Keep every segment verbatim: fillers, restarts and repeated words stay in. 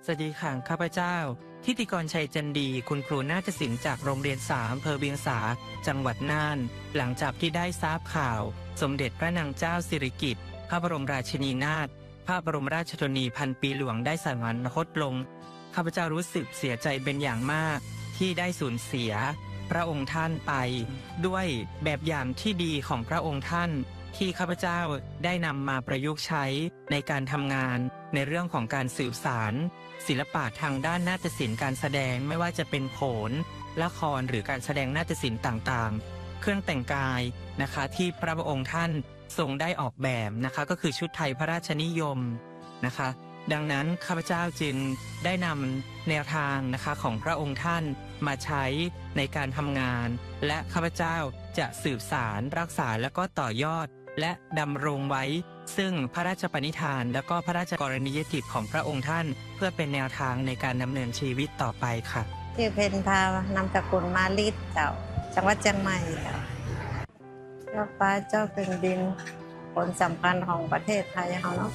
สวัสดีค่ะข้าพเจ้าทิติกรชัยจันดีคุณครูนาฏศิลป์จากโรงเรียนสามอำเภอเวียงสาจังหวัดน่านหลังจากที่ได้ทราบข่าว สมเด็จพระนางเจ้าสิริกิติ์พระบรมราชินีนาถพระบรมราชชนนีพันปีหลวงได้สวรรคตลงข้าพเจ้ารู้สึกเสียใจเป็นอย่างมากที่ได้สูญเสียพระองค์ท่านไปด้วยแบบอย่างที่ดีของพระองค์ท่านที่ข้าพเจ้าได้นำมาประยุกต์ใช้ในการทำงานในเรื่องของการสืบสารศิลปะทางด้านนาฏศิลป์การแสดงไม่ว่าจะเป็นโขนละครหรือการแสดงนาฏศิลป์ต่างๆเครื่องแต่งกายนะคะที่พระองค์ท่านทรงได้ออกแบบนะคะก็คือชุดไทยพระราชนิยมนะคะดังนั้นข้าพเจ้าจึงได้นำแนวทางนะคะของพระองค์ท่านมาใช้ในการทำงานและข้าพเจ้าจะสืบสารรักษาและก็ต่อยอดและดำรงไว้ซึ่งพระราชปณิธานและก็พระราชกรณียกิจของพระองค์ท่านเพื่อเป็นแนวทางในการดำเนินชีวิตต่อไปค่ะชื่อเพนพานามสกุลมาลิดเจ้าจังหวัดเชียงใหม่เจ้าเจ้าฟ้าเจ้าแผ่นดินคนสำคัญของประเทศไทยเขาเนาะ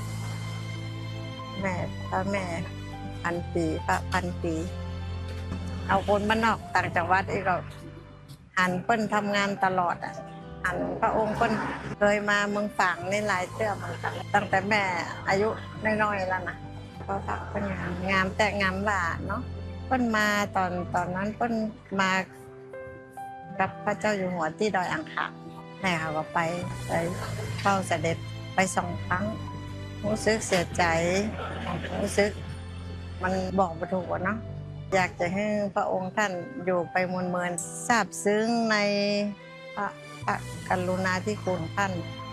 แม่พระแม่พันปีพระพันปีเอาคนบ้านนอกต่างจังหวัดอีกก็หันเปิ้นทำงานตลอดอ่ะหันพระองค์เปิ้นเคยมาเมืองฝั่งในหลายเตื้อเหมือนกันตั้งแต่แม่อายุน้อยๆแล้วนะก็ทักเป็นงามงามแต่งามหวานเนาะเปิ้นมาตอนตอนนั้นเปิ้นมากับพระเจ้าอยู่หัวที่ดอยอ่างขางแม่เขาก็ไปไปเข้าเสด็จไปสองครั้งรู้สึกเสียใจรู้สึกมันบอกไม่ถูกเนาะอยากจะให้พระองค์ท่านอยู่ไปมวลเมินซาบซึ้งในพระกรุณาธิคุณท่าน